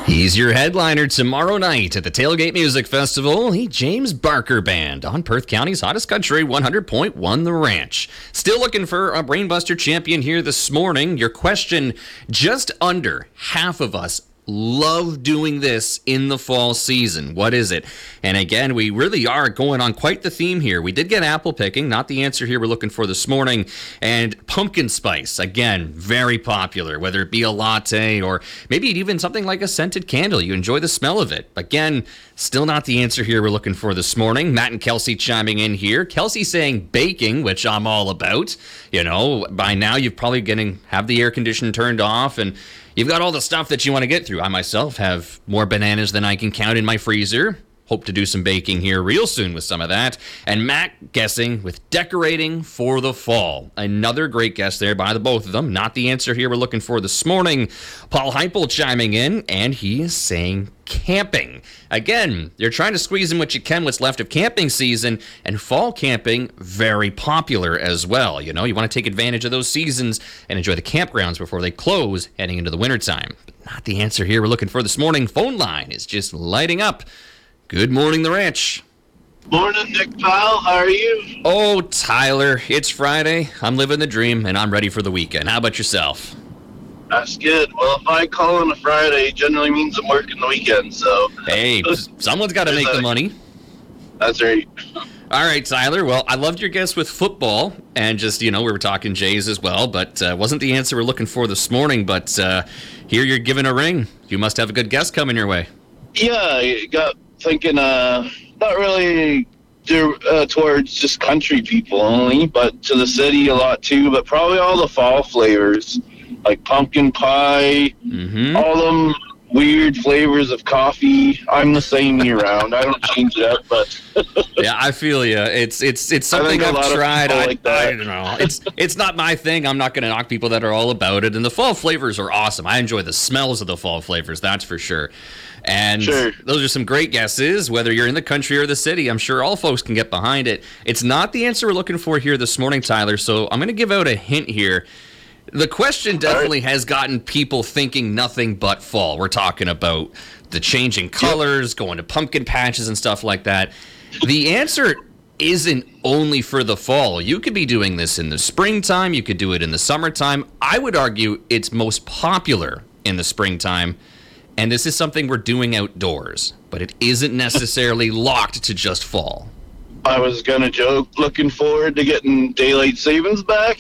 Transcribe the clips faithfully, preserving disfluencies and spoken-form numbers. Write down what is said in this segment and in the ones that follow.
He's your headliner tomorrow night at the Tailgate Music Festival. The James Barker Band on Perth County's hottest country, one hundred point one The Ranch. Still looking for a Brainbuster champion here this morning. Your question, just under half of us love doing this in the fall season. What is it? And again, we really are going on quite the theme here. We did get apple picking, not the answer here we're looking for this morning. And pumpkin spice, again, very popular, whether it be a latte or maybe even something like a scented candle. You enjoy the smell of it. Again, still not the answer here we're looking for this morning. Matt and Kelsey chiming in here. Kelsey saying baking, which I'm all about. You know, by now you've probably getting have the air conditioner turned off and you've got all the stuff that you want to get through. I myself have more bananas than I can count in my freezer. Hope to do some baking here real soon with some of that. And Matt guessing with decorating for the fall. Another great guess there by the both of them. Not the answer here we're looking for this morning. Paul Heipel chiming in, and he is saying camping. Again, you're trying to squeeze in what you can, what's left of camping season, and fall camping, very popular as well. You know, you want to take advantage of those seasons and enjoy the campgrounds before they close heading into the wintertime. But not the answer here we're looking for this morning. Phone line is just lighting up. Good morning, The Ranch. Morning, Nick Powell. How are you? Oh, Tyler, it's Friday. I'm living the dream, and I'm ready for the weekend. How about yourself? That's good. Well, if I call on a Friday, it generally means I'm working the weekend, so... Hey, someone's got to make the money. That's right. All right, Tyler. Well, I loved your guess with football, and just, you know, we were talking Jays as well, but uh, wasn't the answer we're looking for this morning, but uh, here you're giving a ring. You must have a good guess coming your way. Yeah, I got thinking, uh, not really do, uh, towards just country people only, but to the city a lot too, but probably all the fall flavors, like pumpkin pie, mm-hmm. all them weird flavors of coffee. I'm the same year round. I don't change it up, but yeah, I feel you. It's it's it's something I've tried. I, like that. I don't know. It's it's not my thing. I'm not going to knock people that are all about it. And the fall flavors are awesome. I enjoy the smells of the fall flavors. That's for sure. And sure. Those are some great guesses, whether you're in the country or the city. I'm sure all folks can get behind it. It's not the answer we're looking for here this morning, Tyler, so I'm going to give out a hint here. The question definitely right. has gotten people thinking nothing but fall. We're talking about the changing colors, yep. going to pumpkin patches and stuff like that. The answer isn't only for the fall. You could be doing this in the springtime. You could do it in the summertime. I would argue it's most popular in the springtime. And this is something we're doing outdoors, but it isn't necessarily locked to just fall. I was going to joke, looking forward to getting daylight savings back.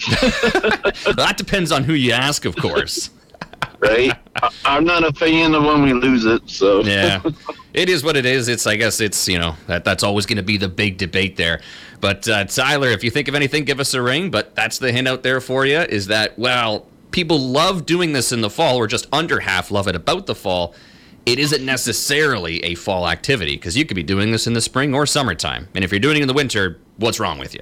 That depends on who you ask, of course. Right? I'm not a fan of when we lose it, so. Yeah, it is what it is. It's, I guess it's, you know, that that's always going to be the big debate there. But uh, Tyler, if you think of anything, give us a ring. But that's the hint out there for you, is that, well, people love doing this in the fall, or just under half love it about the fall. It isn't necessarily a fall activity, because you could be doing this in the spring or summertime. And if you're doing it in the winter, what's wrong with you?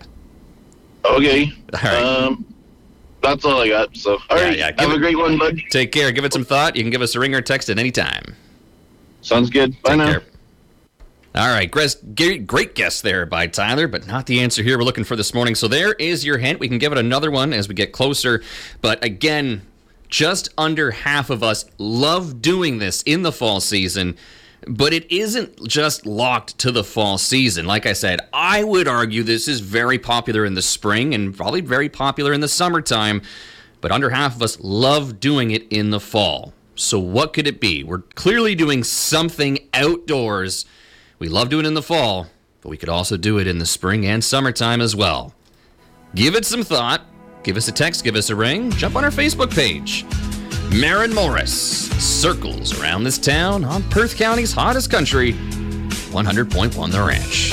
Okay. All right. Um, that's all I got. So, all yeah, right. Yeah. Have it, a great one, bud. Take care. Give it some thought. You can give us a ring or text at any time. Sounds good. Bye Take now. Care. All right, great, great guess there by Tyler, but not the answer here we're looking for this morning. So there is your hint. We can give it another one as we get closer. But again, just under half of us love doing this in the fall season, but it isn't just locked to the fall season. Like I said, I would argue this is very popular in the spring and probably very popular in the summertime, but under half of us love doing it in the fall. So what could it be? We're clearly doing something outdoors. We love doing it in the fall, but we could also do it in the spring and summertime as well. Give it some thought. Give us a text, give us a ring, jump on our Facebook page. Maren Morris circles around this town on Perth County's hottest country, one hundred point one The Ranch.